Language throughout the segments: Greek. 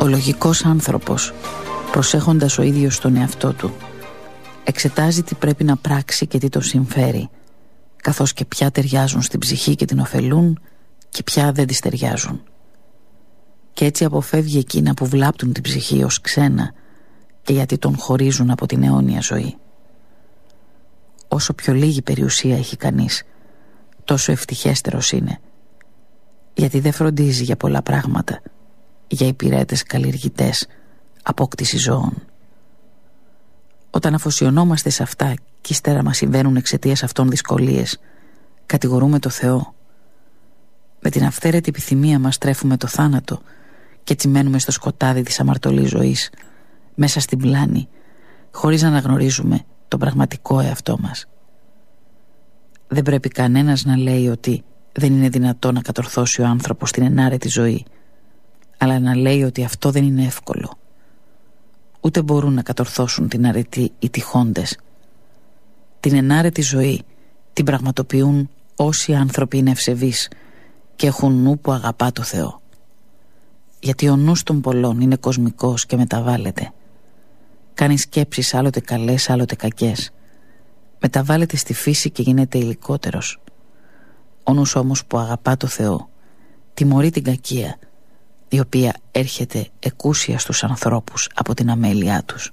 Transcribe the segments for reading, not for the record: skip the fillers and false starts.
Ο λογικός άνθρωπος, προσέχοντας ο ίδιος τον εαυτό του, εξετάζει τι πρέπει να πράξει και τι τον συμφέρει, καθώς και ποια ταιριάζουν στην ψυχή και την ωφελούν και ποια δεν τις ταιριάζουν. Και έτσι αποφεύγει εκείνα που βλάπτουν την ψυχή ως ξένα και γιατί τον χωρίζουν από την αιώνια ζωή. Όσο πιο λίγη περιουσία έχει κανείς, τόσο ευτυχέστερος είναι, γιατί δεν φροντίζει για πολλά πράγματα, για υπηρέτες καλλιεργητές, απόκτηση ζώων. Όταν αφοσιωνόμαστε σε αυτά και ύστερα μας συμβαίνουν εξαιτίας αυτών δυσκολίες, κατηγορούμε το Θεό. Με την αυθαίρετη επιθυμία μας τρέφουμε το θάνατο και έτσι μένουμε στο σκοτάδι της αμαρτωλής ζωής, μέσα στην πλάνη, χωρίς να αναγνωρίζουμε τον πραγματικό εαυτό μας. Δεν πρέπει κανένας να λέει ότι δεν είναι δυνατό να κατορθώσει ο άνθρωπος την ενάρετη ζωή, αλλά να λέει ότι αυτό δεν είναι εύκολο. Ούτε μπορούν να κατορθώσουν την αρετή οι τυχόντες. Την ενάρετη ζωή την πραγματοποιούν όσοι άνθρωποι είναι ευσεβείς και έχουν νου που αγαπά το Θεό. Γιατί ο νους των πολλών είναι κοσμικός και μεταβάλλεται. Κάνει σκέψεις άλλοτε καλές, άλλοτε κακές. Μεταβάλλεται στη φύση και γίνεται υλικότερος. Ο νους όμως που αγαπά το Θεό τιμωρεί την κακία, η οποία έρχεται εκούσια στους ανθρώπους από την αμέλειά τους.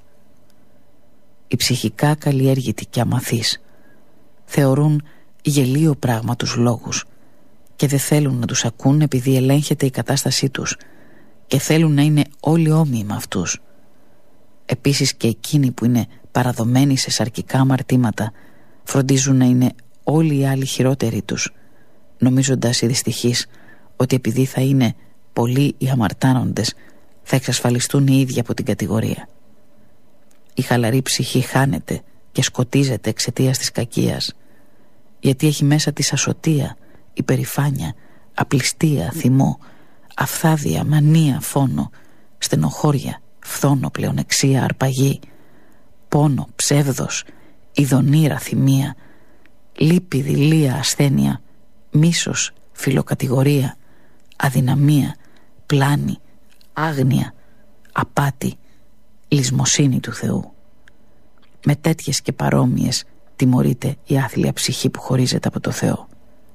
Οι ψυχικά καλλιέργητοι και αμαθείς θεωρούν γελίο πράγμα τους λόγους και δεν θέλουν να τους ακούν επειδή ελέγχεται η κατάστασή τους και θέλουν να είναι όλοι όμοιοι με αυτούς. Επίσης και εκείνοι που είναι παραδομένοι σε σαρκικά αμαρτήματα φροντίζουν να είναι όλοι οι άλλοι χειρότεροι τους, νομίζοντας οι δυστυχείς ότι επειδή θα είναι πολλοί οι αμαρτάνοντες θα εξασφαλιστούν οι ίδιοι από την κατηγορία. Η χαλαρή ψυχή χάνεται και σκοτίζεται εξαιτίας της κακίας, γιατί έχει μέσα της ασωτεία, υπερηφάνεια, απληστία, θυμό, αφθάδεια, μανία, φόνο, στενοχώρια, φθόνο, πλεονεξία, αρπαγή, πόνο, ψεύδος, ειδονήρα, θυμία, λύπη, δειλία, ασθένεια, μίσος, φιλοκατηγορία, αδυναμία, πλάνη, άγνοια, απάτη, λησμοσύνη του Θεού. Με τέτοιες και παρόμοιες τιμωρείται η άθλια ψυχή που χωρίζεται από το Θεό.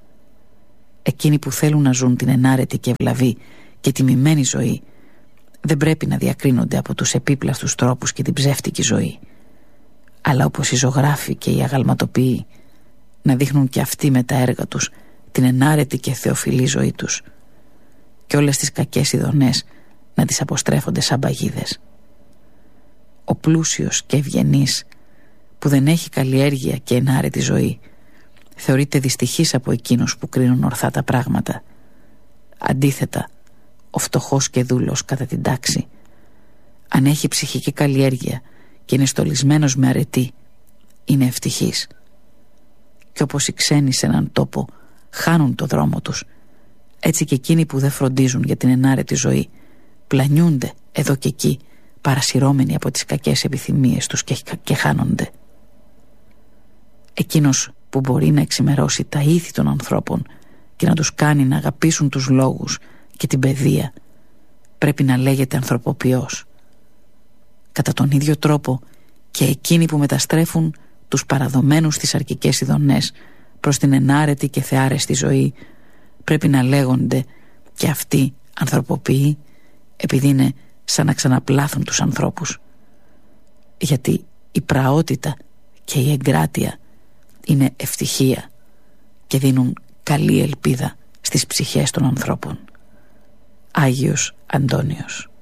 Εκείνοι που θέλουν να ζουν την ενάρετη και ευλαβή και τιμημένη ζωή δεν πρέπει να διακρίνονται από τους επίπλαστους τρόπους και την ψεύτικη ζωή, αλλά όπως οι ζωγράφοι και οι αγαλματοποιοί να δείχνουν και αυτοί με τα έργα τους την ενάρετη και θεοφιλή ζωή τους και όλες τις κακές ειδονές να τις αποστρέφονται σαν παγίδες. Ο πλούσιος και ευγενής που δεν έχει καλλιέργεια και ενάρετη ζωή θεωρείται δυστυχής από εκείνους που κρίνουν ορθά τα πράγματα. Αντίθετα, ο φτωχός και δούλος κατά την τάξη, αν έχει ψυχική καλλιέργεια και είναι στολισμένος με αρετή, είναι ευτυχής. Και όπως οι ξένοι σε έναν τόπο χάνουν το δρόμο τους, έτσι και εκείνοι που δεν φροντίζουν για την ενάρετη ζωή πλανιούνται εδώ και εκεί, παρασυρώμενοι από τις κακές επιθυμίες τους και χάνονται. Εκείνος που μπορεί να εξημερώσει τα ήθη των ανθρώπων και να τους κάνει να αγαπήσουν τους λόγους και την παιδεία πρέπει να λέγεται ανθρωποποιός. Κατά τον ίδιο τρόπο και εκείνοι που μεταστρέφουν τους παραδομένους στις αρκικές ειδονές προς την ενάρετη και θεάρεστη ζωή πρέπει να λέγονται και αυτοί ανθρωποποιοί, επειδή είναι σαν να ξαναπλάθουν τους ανθρώπους. Γιατί η πραότητα και η εγκράτεια είναι ευτυχία και δίνουν καλή ελπίδα στις ψυχές των ανθρώπων. Άγιος Αντώνιος.